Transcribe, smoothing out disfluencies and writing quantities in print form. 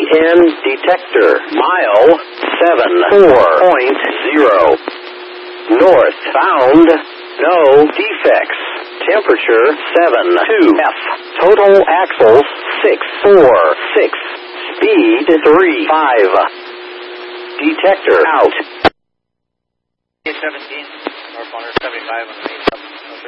EN detector. Mile 74.0. North bound. No defects. Temperature 72 F. Total axles 646. Speed 35. Detector out. 17, northbound 75 on the